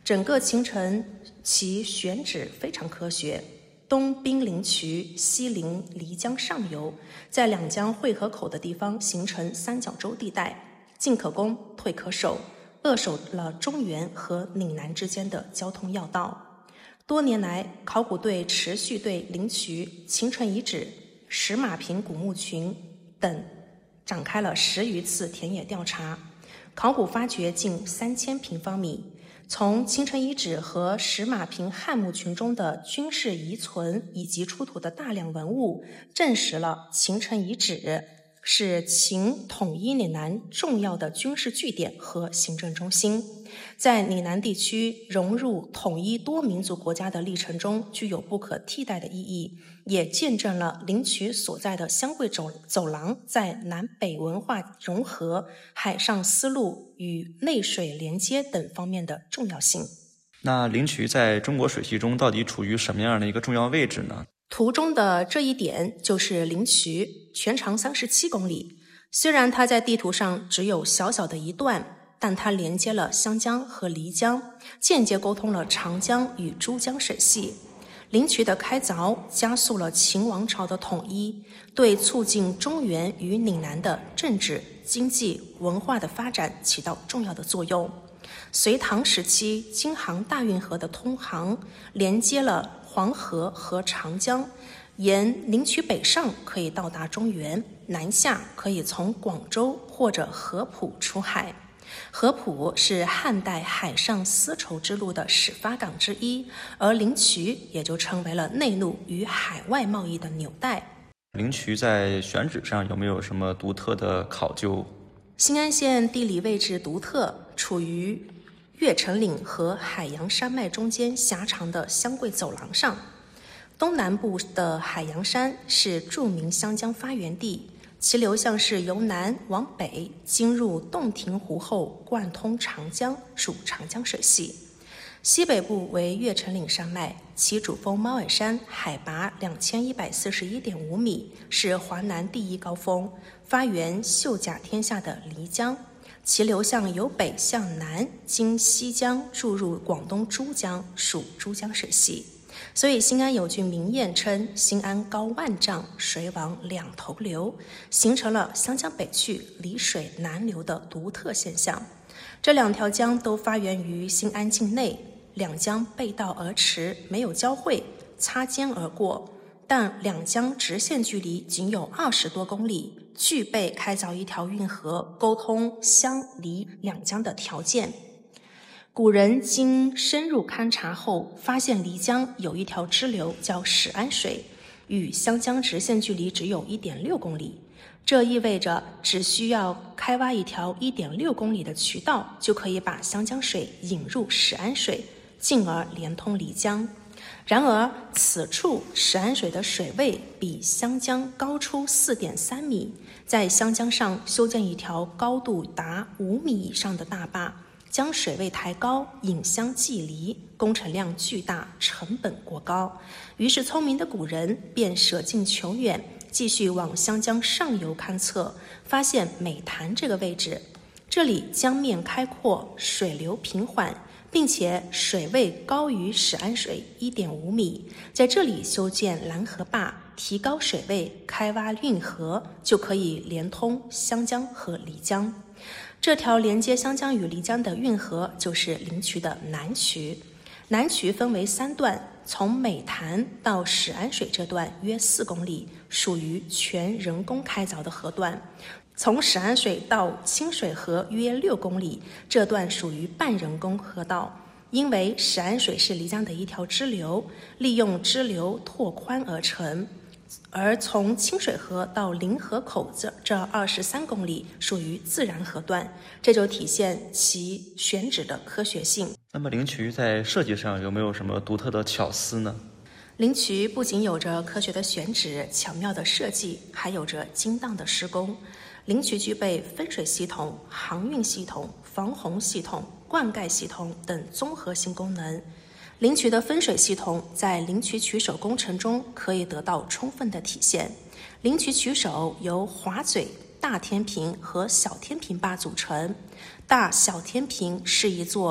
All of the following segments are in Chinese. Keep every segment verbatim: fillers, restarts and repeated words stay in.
整个秦城其选址非常科学，东濒临渠，西临漓江上游，在两江汇合口的地方形成三角洲地带，进可攻，退可守，扼守了中原和岭南之间的交通要道。多年来，考古队持续对灵渠、秦城遗址、石马坪古墓群等展开了十余次田野调查，考古发掘近三千平方米。从秦城遗址和石马坪汉墓群中的军事遗存以及出土的大量文物，证实了秦城遗址是秦统一岭南重要的军事据点和行政中心，在岭南地区融入统一多民族国家的历程中具有不可替代的意义，也见证了灵渠所在的湘桂走走廊在南北文化融合、海上丝路与内水连接等方面的重要性。 那灵渠在中国水系中到底处于什么样的一个重要位置呢？ 图中的这一点就是灵渠，全长三十七公里。虽然它在地图上只有小小的一段，但它连接了湘江和漓江，间接沟通了长江与珠江水系。灵渠的开凿加速了秦王朝的统一，对促进中原与岭南的政治、经济、文化的发展起到重要的作用。隋唐时期，京杭大运河的通航连接了黄河和长江，沿灵渠北上可以到达中原，南下可以从广州或者合浦出海。合浦是汉代海上丝绸之路的始发港之一，而灵渠也就成为了内陆与海外贸易的纽带。 灵渠在选址上有没有什么独特的考究？ 新安县地理位置独特，处于越城岭和海洋山脉中间狭长的湘桂走廊上。东南部的海洋山是著名湘江发源地，其流向是由南往北经入洞庭湖后贯通长江，属长江水系。西北部为越城岭山脉，其主峰猫耳山海拔两千一百四十一点五米，是华南第一高峰，发源秀甲天下的漓江，其流向由北向南经西江注入广东珠江，属珠江水系。所以新安有句名谚称新安高万丈，水往两头流，形成了湘江北去，漓水南流的独特现象。这两条江都发源于新安境内，两江背道而驰，没有交汇，擦肩而过，但两江直线距离仅有二十多公里，具备开凿一条运河沟通湘漓两江的条件。古人经深入勘察后，发现漓江有一条支流叫始安水，与湘江直线距离只有 一点六公里。这意味着只需要开挖一条 一点六公里的渠道，就可以把湘江水引入始安水，进而连通漓江。然而，此处始安水的水位比湘江高出 四点三米，在湘江上修建一条高度达五米以上的大坝，将水位抬高，引湘济漓，工程量巨大，成本过高。于是聪明的古人便舍近求远，继续往湘江上游勘测，发现美潭这个位置，这里江面开阔，水流平缓，并且水位高于始安水 一点五米，在这里修建拦河坝，提高水位，开挖运河，就可以连通湘江和漓江。这条连接湘江与漓江的运河就是灵渠的南渠。南渠分为三段，从美潭到始安水这段约四公里，属于全人工开凿的河段。从始安水到清水河约六公里，这段属于半人工河道。因为始安水是漓江的一条支流，利用支流拓宽而成。而从清水河到临河口这这二十三公里属于自然河段，这就体现其选址的科学性。 那么灵渠在设计上有没有什么独特的巧思呢？ 灵渠不仅有着科学的选址、巧妙的设计，还有着精当的施工。灵渠具备分水系统、航运系统、防洪系统、灌溉系统等综合性功能。灵渠的分水系统在灵渠渠首工程中可以得到充分的体现。灵渠渠首由滑嘴、大天平和小天平坝组成，大小天平是一座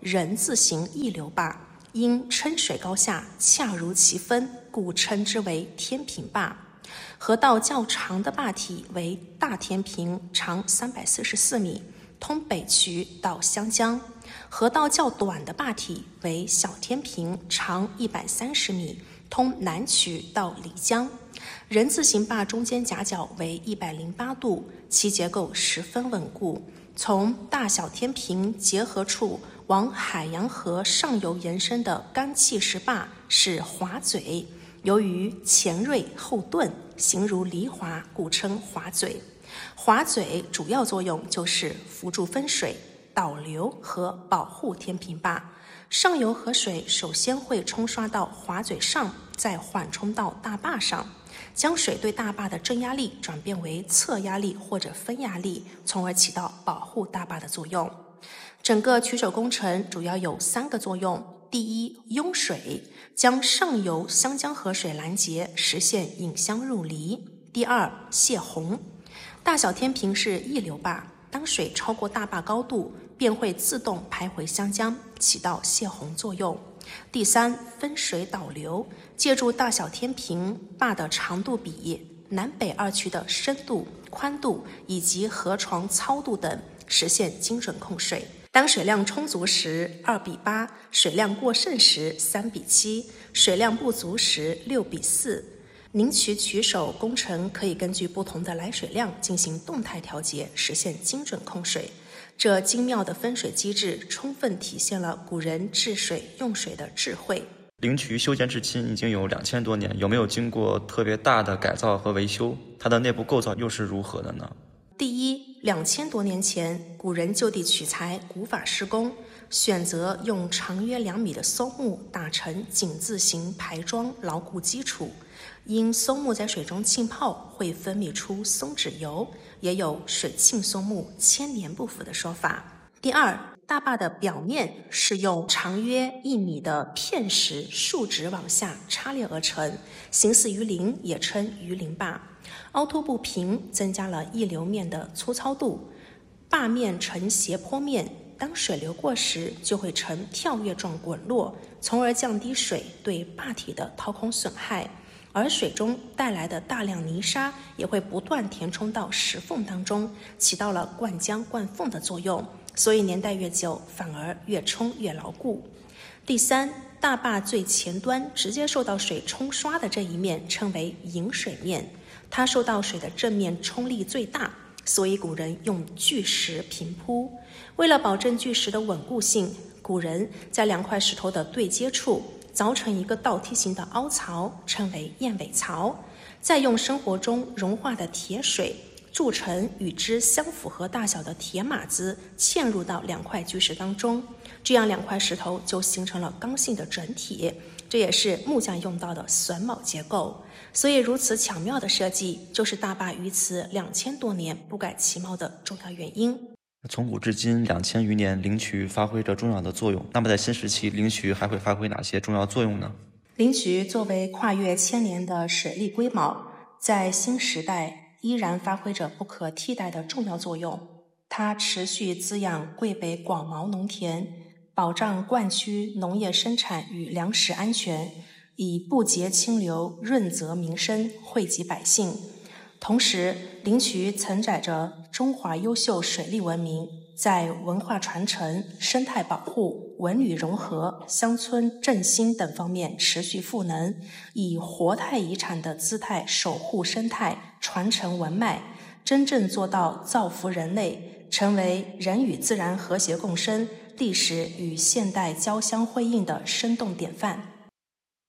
人字形一流坝，因称水高下恰如其分，故称之为天平坝。河道较长的坝体为大天平，长三百四十四米，通北渠到湘江；河道较短的坝体为小天平，长一百三十米，通南渠到漓江。人字形坝中间夹角为一百零八度，其结构十分稳固。从大小天平结合处往海洋河上游延伸的干气石坝是滑嘴，由于前锐后钝，形如梨滑，故称滑嘴。滑嘴主要作用就是扶助分水、导流和保护天平坝。上游河水首先会冲刷到滑嘴上，再缓冲到大坝上，将水对大坝的正压力转变为侧压力或者分压力，从而起到保护大坝的作用。整个取水工程主要有三个作用：第一，拥水，将上游湘江河水拦截，实现引湘入漓；第二，泄洪，大小天平是一流坝，当水超过大坝高度，便会自动排回湘江，起到泄洪作用；第三，分水导流，借助大小天平坝的长度比、南北二渠的深度、宽度以及河床糙度等，实现精准控水。当水量充足时二比八，水量过剩时三比七，水量不足时六比四。宁渠取手工程可以根据不同的来水量进行动态调节，实现精准控水。这精妙的分水机制充分体现了古人治水用水的智慧。 灵渠修建至今已经有两千多年，有没有经过特别大的改造和维修？它的内部构造又是如何的呢？ 第一，两千多年前，古人就地取材，古法施工，选择用长约两米的松木打成井字形排桩，牢固基础。因松木在水中浸泡会分泌出松脂油，也有水浸松木千年不腐的说法。第二，大坝的表面是用长约一米的片石竖直往下插列而成，形似鱼鳞，也称鱼鳞坝。凹凸不平，增加了溢流面的粗糙度，坝面呈斜坡面，当水流过时就会呈跳跃状滚落，从而降低水对坝体的掏空损害。而水中带来的大量泥沙也会不断填充到石缝当中，起到了灌浆灌缝的作用，所以年代越久，反而越冲越牢固。第三，大坝最前端直接受到水冲刷的这一面称为引水面，它受到水的正面冲力最大，所以古人用巨石平铺。为了保证巨石的稳固性，古人在两块石头的对接处凿成一个倒梯形的凹槽，称为燕尾槽，再用生活中融化的铁水铸成与之相符合大小的铁码子，嵌入到两块巨石当中，这样两块石头就形成了刚性的整体，这也是木匠用到的榫卯结构。所以如此巧妙的设计，就是大坝于此两千多年不改其貌的重要原因。 从古至今两千余年，灵渠发挥着重要的作用。那么在新时期，灵渠还会发挥哪些重要作用呢？ 灵渠作为跨越千年的水利龟毛，在新时代依然发挥着不可替代的重要作用。它持续滋养桂北广袤农田，保障灌区农业生产与粮食安全，以不竭清流润泽民生，惠及百姓。同时，灵渠承载着中华优秀水利文明，在文化传承、生态保护、文旅融合、乡村振兴等方面持续赋能，以活态遗产的姿态守护生态、传承文脉，真正做到造福人类，成为人与自然和谐共生、历史与现代交相辉映的生动典范。